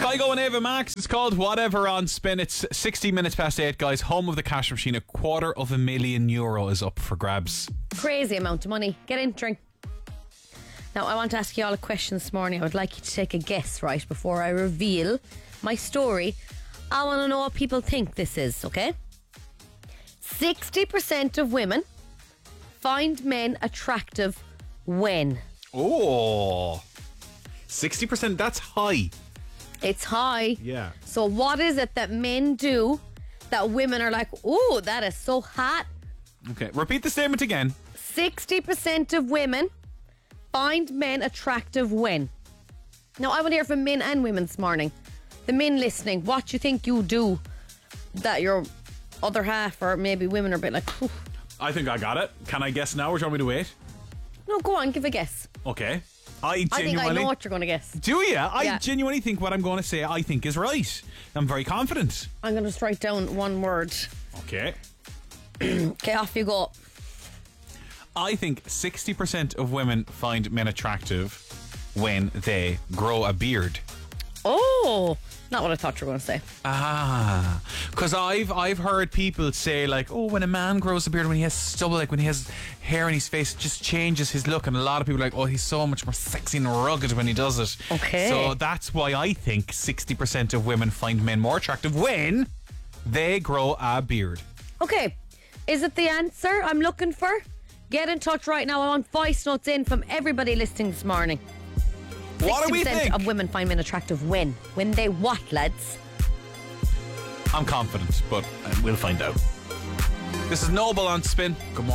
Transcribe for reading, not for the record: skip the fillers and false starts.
Kygo and Ava Max. It's called Whatever on Spin. It's 60 minutes past 8, guys. Home of the cash machine. €250,000 is up for grabs. Crazy amount of money. Get entering. Now, I want to ask you all a question this morning. I would like you to take a guess, right, before I reveal my story. I want to know what people think this is, okay? 60% of women find men attractive when? Oh, 60%, that's high. It's high. Yeah. So what is it that men do that women are like, ooh, that is so hot? Okay, repeat the statement again. 60% of women find men attractive when? Now, I want to hear from men and women this morning. The men listening, what you think you do that your other half or maybe women are a bit like, ooh. I think I got it. Can I guess now or do you want me to wait? No, go on, give a guess. Okay. I think I know what you're going to guess. Do you? I Yeah. genuinely think what I'm going to say I think is right. I'm very confident. I'm going to just write down one word. Okay. Okay, off you go. I think 60% of women find men attractive when they grow a beard. Oh, not what I thought you were going to say. Because I've heard people say like, oh, when a man grows a beard, when he has stubble, like when he has hair on his face, it just changes his look. And a lot of people are like, oh, he's so much more sexy and rugged when he does it. Okay. So that's why I think 60% of women find men more attractive when they grow a beard. Okay, is it the answer I'm looking for? Get in touch right now. I want voice notes in from everybody listening this morning. What do we 60% think? of women find men attractive when? When they what, lads? I'm confident, but we'll find out. This is Noble on Spin. Good morning.